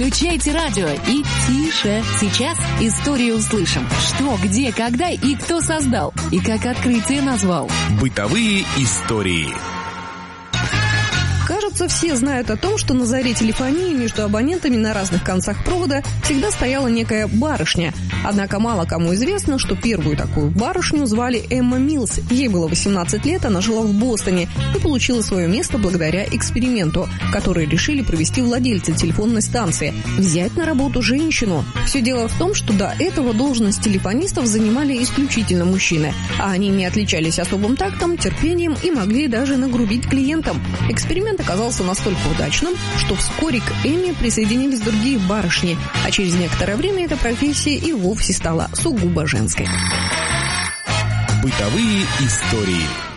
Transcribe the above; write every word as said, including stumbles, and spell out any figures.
Включайте радио и тише. Сейчас историю услышим. Что, где, когда и кто создал. И как открытие назвал. Бытовые истории. Кажется, все знают о том, что на заре телефонии между абонентами на разных концах провода всегда стояла некая барышня. Однако мало кому известно, что первую такую барышню звали Эмма Милс. Ей было восемнадцать лет, она жила в Бостоне и получила свое место благодаря эксперименту, который решили провести владельцы телефонной станции – взять на работу женщину. Все дело в том, что до этого должность телефонистов занимали исключительно мужчины, а они не отличались особым тактом, терпением и могли даже нагрубить клиентам. Эксперимент оказался настолько удачным, что вскоре к Эмме присоединились другие барышни, а через некоторое время эта профессия и вовсе стала сугубо женской. Бытовые истории.